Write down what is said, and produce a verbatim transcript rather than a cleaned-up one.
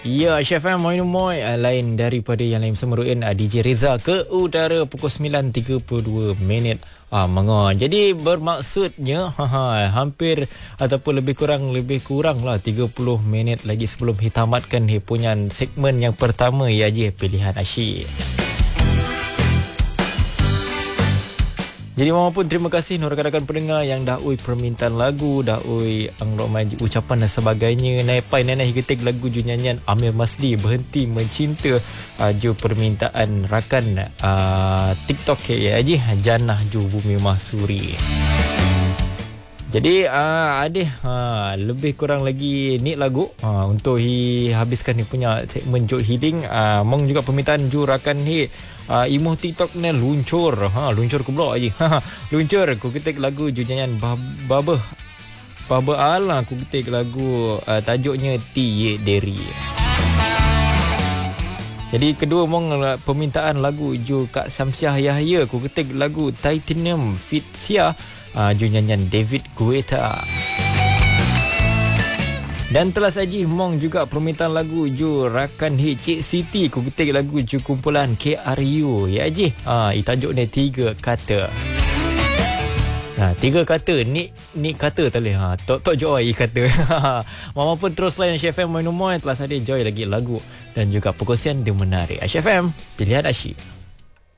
Ya, Aisyah F M Moin Moin uh, lain daripada yang lain semeruin uh, D J Reza ke udara pukul sembilan tiga puluh dua minit uh, mengon. Jadi bermaksudnya ha, ha, hampir ataupun lebih kurang lebih kurang lah tiga puluh minit lagi sebelum hitamatkan he punya segmen yang pertama, ya je pilihan asyik. Jadi mama pun terima kasih nur rakan-rakan pendengar yang dah ui permintaan lagu, dah ui angrok ucapan dan sebagainya. Naipai nenek getik lagu ju nyanyian Amir Masdi Berhenti Mencinta, uh, ju permintaan rakan uh, TikTok ya aje Jannah ju Bumi Mahsuri. Jadi uh, ada uh, lebih kurang lagi ni lagu uh, untuk hi habiskan ni punya segmen Jok Healing. Uh, mong juga permintaan ju rakan hi uh, imo TikTok ni luncur. Ha luncur ku blok aje. Luncur ku ketik lagu ju nyanyian Baba Baba Ala, aku ketik lagu uh, tajuknya T Deri. Jadi kedua mong permintaan lagu ju Kak Samsiah Yahya, aku ketik lagu Titanium Fit Sia. Uh, ju nyanyian David Guetta. Dan telah saji mong juga permintaan lagu ju rakan hit Cik Siti, ku ketik lagu ju kumpulan K R U ya je. Ah, uh, tajuk ni tiga kata. Nah, tiga kata ni ni kata tak boleh. Ha, tok tok joy kata. Mama pun terus layan Aisyah F M Moin Moin telah saja joy lagi lagu dan juga perkongsian dia menarik. Aisyah F M, pilihan asyik.